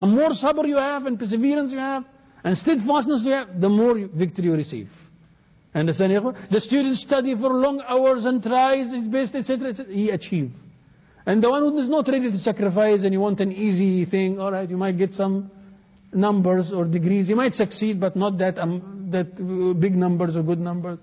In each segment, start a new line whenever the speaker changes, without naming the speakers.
The more sabr you have and perseverance you have and steadfastness you have, the more victory you receive. Understand? The student study for long hours and tries his best, etc., etc. He achieves. And the one who is not ready to sacrifice and you want an easy thing, alright, you might get some numbers or degrees. You might succeed, but not that big numbers or good numbers.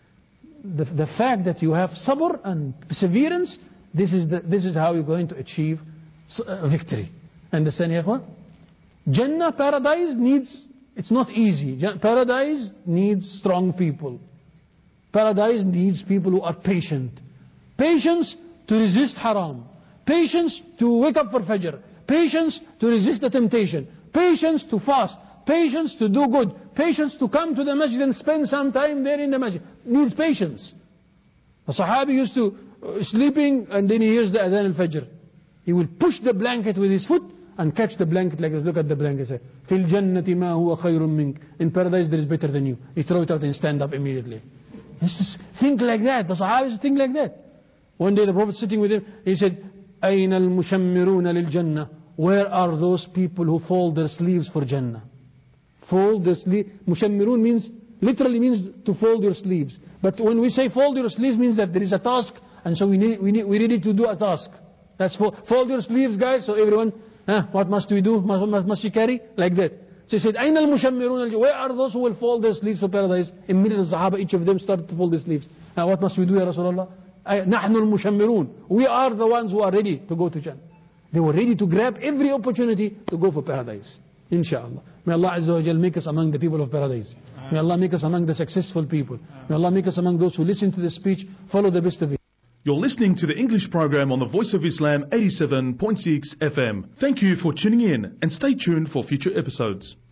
The fact that you have sabr and perseverance, this is how you're going to achieve victory. Understand, ya ikhwan? Jannah, paradise it's not easy. Paradise needs strong people. Paradise needs people who are patient. Patience to resist haram. Patience to wake up for fajr. Patience to resist the temptation. Patience to fast. Patience to do good. Patience to come to the masjid and spend some time there in the masjid. Needs patience. A Sahabi used to sleeping and then he hears the adhan al-fajr. He will push the blanket with his foot and catch the blanket like this. Look at the blanket. Say, Fil jannati ma huwa khayrun mink. In paradise there is better than you. He throw it out and stand up immediately. Just think like that. The Sahabis think like that. One day the Prophet sitting with him, he said, أين المشمرون للجنة? Where are those people who fold their sleeves for Jannah? Fold their sleeves. Mushammirun literally means to fold your sleeves. But when we say fold your sleeves means that there is a task, and so we need to do a task. That's fold your sleeves, guys. So everyone, what must we do? What must we carry? Like that. So he said, أين المشمرون? Where are those who will fold their sleeves for paradise? Immediately the Sahaba, each of them started to fold their sleeves. Now what must we do, Ya Rasulullah? نحن المشمرون. We are the ones who are ready to go to Jannah. They were ready to grab every opportunity to go for paradise. Inshallah. May Allah Azza wa Jal make us among the people of paradise. May Allah make us among the successful people. May Allah make us among those who listen to the speech, follow the best of it.
You're listening to the English program on the Voice of Islam 87.6 FM. Thank you for tuning in and stay tuned for future episodes.